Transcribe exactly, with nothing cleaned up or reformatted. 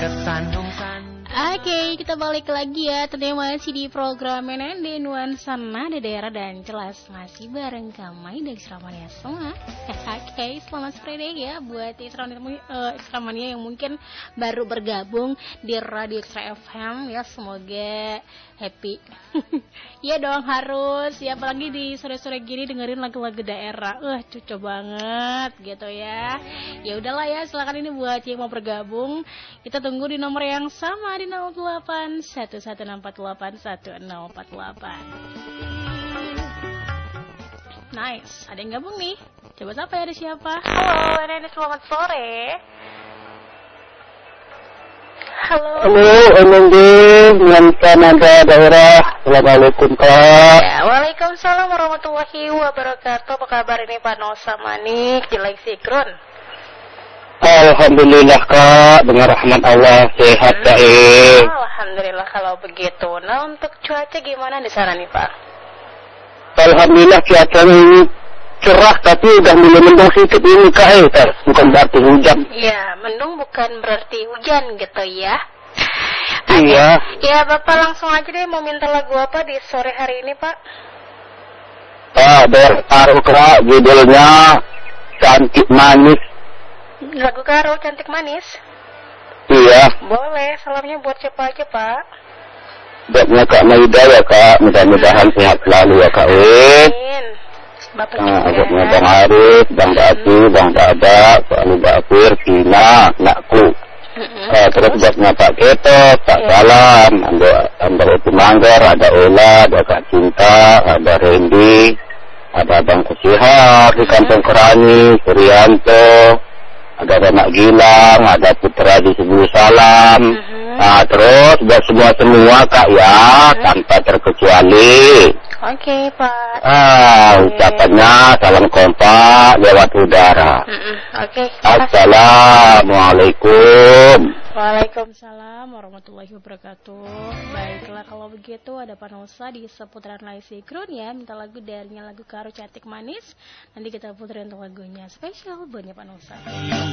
Oke, kita balik lagi ya. Tentunya masih di program N N D Nuansa Nada Daerah dan jelas masih bareng Kamai dan Extramania semua. Oke, selamat sore deh ya buat Extramania, uh, Extramania yang mungkin baru bergabung di Radio Extra F M ya. Semoga happy. Iya dong harus. Ya apalagi di sore-sore gini dengerin lagu-lagu daerah. Uh, cocok banget gitu ya. Ya udahlah ya, silakan ini buat yang mau bergabung. Kita tunggu di nomor yang sama di nol delapan satu satu enam empat delapan satu nol empat delapan. Nice, ada yang gabung nih. Coba sapa ya, ada siapa? Halo, Nenek, selamat sore. Halo. Halo, N N D Nuansa Nada Daerah. Assalamualaikum, Kak. Ya, waalaikumsalam warahmatullahi wabarakatuh. Apa kabar ini Pak Nosa Manik, Jelek Sikrun? Alhamdulillah, Kak, dengan rahmat Allah sehat, Kak. Hmm, Alhamdulillah kalau begitu. Nah, untuk cuaca gimana di sana nih, Pak? Alhamdulillah cuaca ini cerah tapi udah mulai mendung sedikit ini, Kak. Eh, bukan berarti hujan. Iya, mendung bukan berarti hujan gitu ya. Iya. Ya, Bapak langsung aja deh mau minta lagu apa di sore hari ini, Pak? Ah, baru Kak, judulnya Cantik Manis. Lagu Karo Cantik Manis? Iya. Boleh, salamnya buat siapa aja, Pak? Buatnya Kak Maida ya, Kak. Mudah-mudahan sehat selalu ya, Kak. Eh. Amin. Bapak Nah, juga. buatnya Bang Arif, Bang Dati, Bang Dada, Pak Dapir, Tina, anakku. Mm-hmm. Uh, terus buatnya Pak Keto, Pak yeah. Salam, ada Andra itu Manggar, ada Ella, ada Kak Cinta, ada Randy, ada Bang Kusihar di Kampung Kerani, Suryanto, ada Anak Gilang, ada Putra di Sebulu Salam. Mm-hmm. Nah, terus buat semua-semua Kak ya, mm-hmm. tanpa terkecuali. Oke, okay, Pak. Ah, okay. Ucapannya salam kompak lewat udara. Mm-hmm. Oke. Okay. Assalamualaikum. Waalaikumsalam warahmatullahi wabarakatuh. Baiklah kalau begitu ada Panosa di seputaran Laisikron ya. Minta lagu darinya lagu Karo Cantik Manis. Nanti kita puterin untuk lagunya spesial buatnya Panosa.